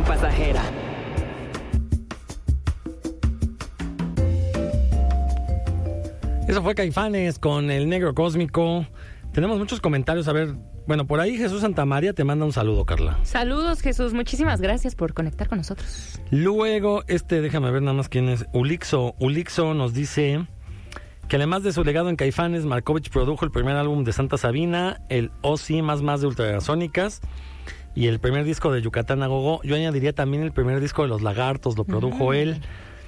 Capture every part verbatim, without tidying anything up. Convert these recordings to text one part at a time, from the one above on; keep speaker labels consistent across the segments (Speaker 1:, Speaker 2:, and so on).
Speaker 1: diversión pasajera.
Speaker 2: Eso fue Caifanes con El Negro Cósmico. Tenemos muchos comentarios. A ver, bueno, por ahí Jesús Santamaría te manda un saludo, Carla.
Speaker 3: Saludos, Jesús. Muchísimas gracias por conectar con nosotros.
Speaker 2: Luego, este, déjame ver nada más quién es. Ulixo. Ulixo nos dice que además de su legado en Caifanes, Markovich produjo el primer álbum de Santa Sabina, el O C más más de Ultrasónicas y el primer disco de Yucatán a Gogo. Yo añadiría también el primer disco de Los Lagartos, lo produjo mm. él.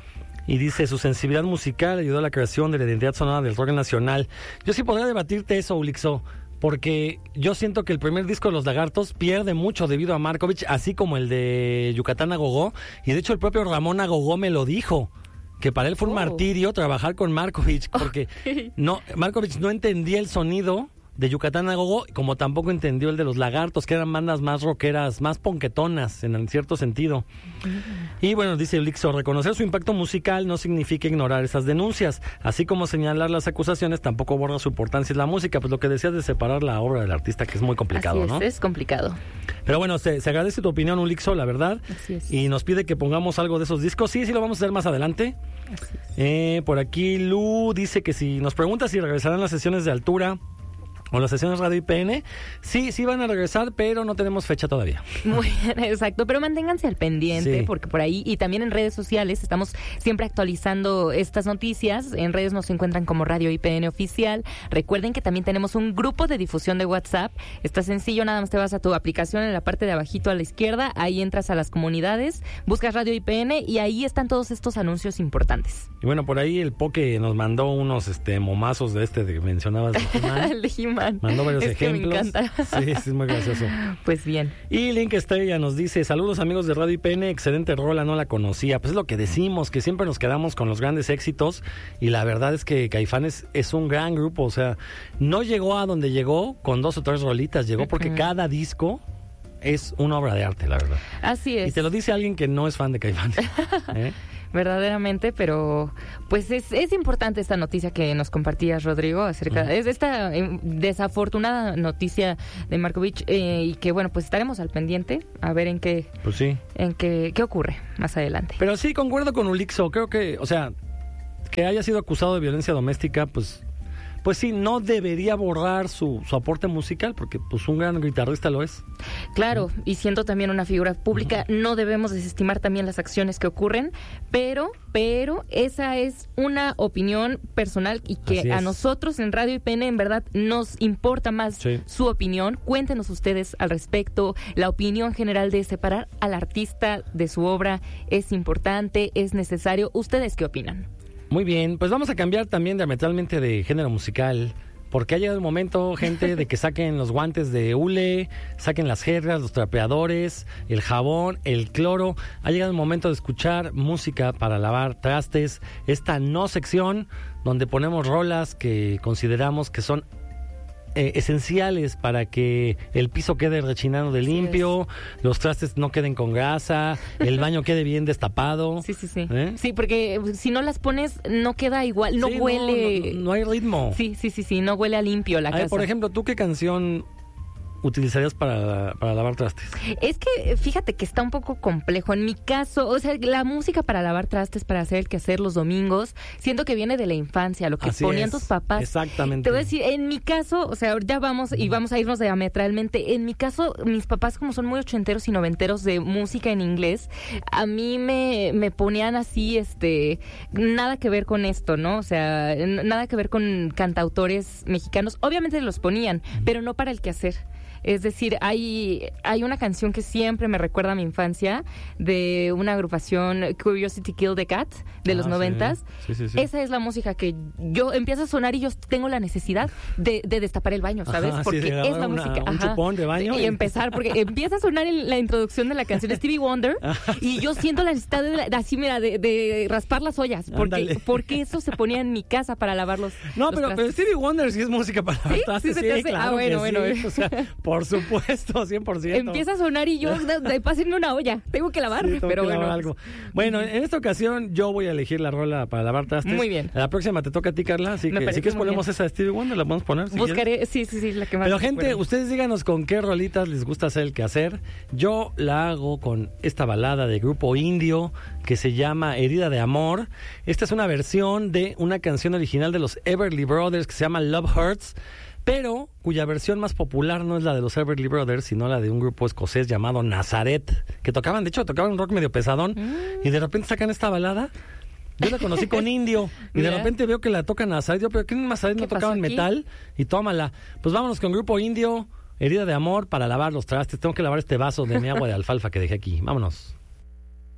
Speaker 2: Y dice, su sensibilidad musical ayudó a la creación de la identidad sonora del rock nacional. Yo sí podría debatirte eso, Ulixo, porque yo siento que el primer disco de Los Lagartos pierde mucho debido a Markovich, así como el de Yucatán a Gogo. Y de hecho el propio Ramón Agogó me lo dijo, que para él fue un oh. martirio trabajar con Markovich, porque okay. no, Markovich no entendía el sonido de Yucatán a Gogo, como tampoco entendió el de Los Lagartos, que eran bandas más rockeras, más ponquetonas en cierto sentido. Uh-huh. Y bueno, dice Ulixo, reconocer su impacto musical no significa ignorar esas denuncias, así como señalar las acusaciones tampoco borra su importancia en la música, pues lo que decías de separar la obra del artista, que es muy complicado,
Speaker 3: Así es,
Speaker 2: ¿no?
Speaker 3: es complicado.
Speaker 2: Pero bueno, se, se agradece tu opinión, Ulixo, la verdad.
Speaker 3: Así es.
Speaker 2: Y nos pide que pongamos algo de esos discos. Sí, sí lo vamos a hacer más adelante.
Speaker 3: Así es.
Speaker 2: Eh, por aquí Lu dice que si nos pregunta si regresarán las sesiones de altura o las sesiones Radio I P N, sí, sí van a regresar, pero no tenemos fecha todavía.
Speaker 3: Muy bien, exacto, pero manténganse al pendiente,
Speaker 2: sí.
Speaker 3: porque por ahí, y también en redes sociales, estamos siempre actualizando estas noticias. En redes nos encuentran como Radio I P N Oficial. Recuerden que también tenemos un grupo de difusión de WhatsApp. Está sencillo, nada más te vas a tu aplicación en la parte de abajito a la izquierda, ahí entras a las comunidades, buscas Radio I P N y ahí están todos estos anuncios importantes.
Speaker 2: Y bueno, por ahí el Poke nos mandó unos este momazos de este de que mencionabas de He-Man.
Speaker 3: El de He-Man.
Speaker 2: Mandó varios
Speaker 3: es
Speaker 2: ejemplos.
Speaker 3: Que me encanta.
Speaker 2: Sí, sí, es muy gracioso.
Speaker 3: Pues bien.
Speaker 2: Y Link Estrella nos dice, saludos amigos de Radio I P N, excelente rola, no la conocía. Pues es lo que decimos, que siempre nos quedamos con los grandes éxitos y la verdad es que Caifanes es un gran grupo, o sea, no llegó a donde llegó con dos o tres rolitas, llegó porque uh-huh. cada disco es una obra de arte, la verdad.
Speaker 3: Así es.
Speaker 2: Y te lo dice alguien que no es fan de Caifanes. ¿Eh?
Speaker 3: Verdaderamente, pero pues es, es importante esta noticia que nos compartías, Rodrigo, acerca uh-huh. de esta eh, desafortunada noticia de Markovich eh, y que bueno, pues estaremos al pendiente a ver en qué
Speaker 2: pues sí.
Speaker 3: en qué, qué ocurre más adelante.
Speaker 2: Pero sí, concuerdo con Ulixo, creo que, o sea, que haya sido acusado de violencia doméstica, pues pues sí, no debería borrar su, su aporte musical, porque pues un gran guitarrista lo es.
Speaker 3: Claro, y siendo también una figura pública, uh-huh. no debemos desestimar también las acciones que ocurren, pero, pero esa es una opinión personal y que a nosotros en Radio I P N en verdad nos importa más sí. su opinión. Cuéntenos ustedes al respecto. La opinión general de separar al artista de su obra es importante, es necesario. ¿Ustedes qué opinan?
Speaker 2: Muy bien, pues vamos a cambiar también diametralmente de género musical, porque ha llegado el momento, gente, de que saquen los guantes de hule, saquen las jergas, los trapeadores, el jabón, el cloro. Ha llegado el momento de escuchar música para lavar trastes, esta no sección donde ponemos rolas que consideramos que son Eh, esenciales para que el piso quede rechinando de limpio, los trastes no queden con grasa, el baño quede bien destapado.
Speaker 3: Sí, sí, sí.
Speaker 2: ¿Eh?
Speaker 3: Sí, porque si no las pones no queda igual, no
Speaker 2: sí,
Speaker 3: huele.
Speaker 2: No, no, no hay ritmo.
Speaker 3: Sí, sí, sí, sí, no huele a limpio la
Speaker 2: a ver,
Speaker 3: casa.
Speaker 2: por ejemplo, ¿tú qué canción utilizarías para, para lavar trastes?
Speaker 3: Es que fíjate que está un poco complejo. En mi caso, o sea, la música para lavar trastes, para hacer el quehacer los domingos, siento que viene de la infancia, lo que
Speaker 2: Así
Speaker 3: ponían
Speaker 2: es,
Speaker 3: tus papás.
Speaker 2: Exactamente.
Speaker 3: Te voy a decir, en mi caso, o sea, ya vamos y vamos a irnos diametralmente. En mi caso, mis papás, como son muy ochenteros y noventeros de música en inglés, a mí me, me ponían así, este, nada que ver con esto, ¿no? O sea, nada que ver con cantautores mexicanos. Obviamente los ponían, pero no para el quehacer. Es decir, hay, hay una canción que siempre me recuerda a mi infancia de una agrupación, Curiosity Killed the Cat, de ah, los noventas.
Speaker 2: Sí. Sí, sí, sí.
Speaker 3: Esa es la música que yo empieza a sonar y yo tengo la necesidad de, de destapar el baño, ¿sabes?
Speaker 2: Ajá,
Speaker 3: porque
Speaker 2: sí,
Speaker 3: es la
Speaker 2: una,
Speaker 3: música.
Speaker 2: Un
Speaker 3: ajá.
Speaker 2: chupón de baño.
Speaker 3: Y, y empezar, porque empieza a sonar en la introducción de la canción de Stevie Wonder y yo siento la necesidad de, de así, mira, de, de raspar las ollas. Porque, porque eso se ponía en mi casa para lavar los
Speaker 2: No,
Speaker 3: los
Speaker 2: pero, pero Stevie Wonder sí es música para lavar
Speaker 3: ¿Sí?
Speaker 2: trastes.
Speaker 3: ¿Sí,
Speaker 2: sí,
Speaker 3: sí,
Speaker 2: claro
Speaker 3: ah, bueno,
Speaker 2: que
Speaker 3: bueno.
Speaker 2: sí. O sea, por Por supuesto, cien por ciento.
Speaker 3: Empieza a sonar y yo, de, de, pásenme una olla, tengo que lavar,
Speaker 2: Sí, tengo
Speaker 3: pero
Speaker 2: que
Speaker 3: bueno.
Speaker 2: lavar algo. Bueno, en esta ocasión yo voy a elegir la rola para lavar trastes.
Speaker 3: Muy bien.
Speaker 2: La próxima te toca a ti, Carla, así
Speaker 3: Me
Speaker 2: que
Speaker 3: parece
Speaker 2: si quieres
Speaker 3: muy
Speaker 2: ponemos
Speaker 3: bien.
Speaker 2: esa de Stevie Wonder, la podemos poner. Si quieres.
Speaker 3: Buscaré, sí, sí, sí, la que más
Speaker 2: Pero
Speaker 3: me
Speaker 2: gente,
Speaker 3: acuerdo.
Speaker 2: ustedes díganos con qué rolitas les gusta hacer el quehacer. Yo la hago con esta balada de grupo indio que se llama Herida de Amor. Esta es una versión de una canción original de los Everly Brothers que se llama Love Hurts, pero cuya versión más popular no es la de los Everly Brothers, sino la de un grupo escocés llamado Nazareth, que tocaban, de hecho, tocaban un rock medio pesadón, mm. y de repente sacan esta balada. Yo la conocí con Indio, y de
Speaker 3: Mira.
Speaker 2: repente veo que la tocan Nazareth. Yo, pero ¿qué en Nazareth no
Speaker 3: ¿Qué pasó
Speaker 2: tocaban
Speaker 3: aquí?
Speaker 2: metal? Y tómala. Pues vámonos con grupo Indio, Herida de Amor, para lavar los trastes. Tengo que lavar este vaso de mi agua de alfalfa que dejé aquí. Vámonos.